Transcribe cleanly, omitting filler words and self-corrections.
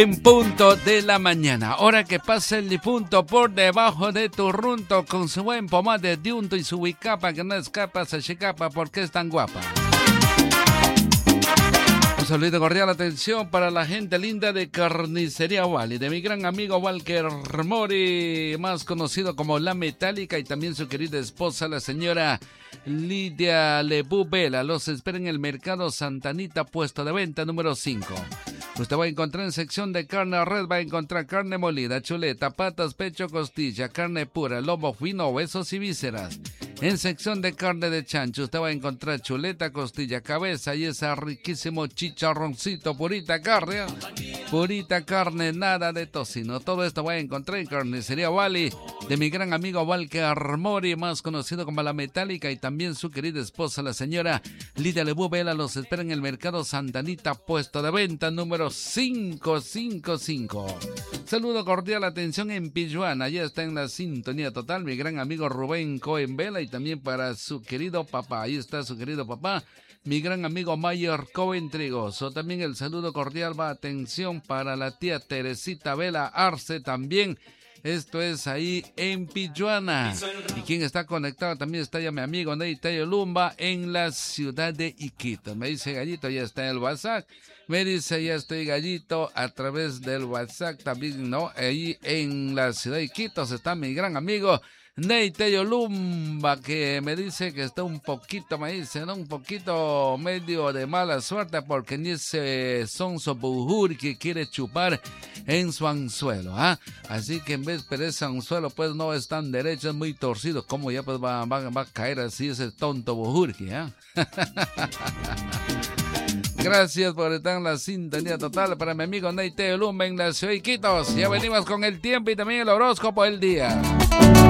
En punto de la mañana, hora que pasa el difunto por debajo de tu runto con su buen pomade de unto y su huicapa que no escapa, se chicapa porque es tan guapa. Un saludo cordial, atención para la gente linda de Carnicería Wally, de mi gran amigo Walker Mori, más conocido como La Metálica, y también su querida esposa, la señora Lidia Lebu Vela. Los espera en el Mercado Santanita, puesto de venta número 5. Usted va a encontrar en sección de carne red, va a encontrar carne molida, chuleta, patas, pecho, costilla, carne pura, lomo fino, huesos y vísceras. En sección de carne de chancho, usted va a encontrar chuleta, costilla, cabeza y ese riquísimo chicharroncito, purita carne, nada de tocino. Todo esto va a encontrar en Carnicería Wally, de mi gran amigo Walker Mori, más conocido como La Metálica, y también su querida esposa, la señora Lidia Lebu Vela. Los espera en el Mercado Santanita, puesto de venta número 555. Saludo cordial, atención en Pilluana, ya está en la sintonía total mi gran amigo Rubén Cohen Vela, y también para su querido papá, ahí está su querido papá, mi gran amigo Mayer Cohen Trigoso. También el saludo cordial va, atención, para la tía Teresita Vela Arce también. Esto es ahí en Pilluana. Y quien está conectado también está ya mi amigo Neitayo Lumba en la ciudad de Iquitos. Me dice Gallito, ya está en el WhatsApp. Me dice, ya estoy Gallito a través del WhatsApp también, ¿no? Ahí en la ciudad de Iquitos está mi gran amigo Neitayo Lumba, que me dice que está un poquito, me dice, ¿no? Un poquito medio de mala suerte porque ni ese sonso bujur que quiere chupar en su anzuelo, ¿ah? Así que en vez de ese anzuelo, pues no es tan derecho, es muy torcido. Como ya pues va a caer así ese tonto bujurki, ¿ah? Gracias por estar en la sintonía total para mi amigo Neitayo Lumba en la ciudad de Iquitos. Ya venimos con el tiempo y también el horóscopo del día.